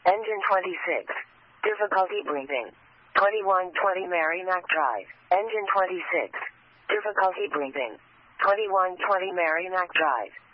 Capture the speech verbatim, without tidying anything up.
Engine twenty-six. Difficulty breathing. twenty-one twenty Merrimack Drive. Engine twenty-six. Difficulty breathing. twenty-one twenty Merrimack Drive.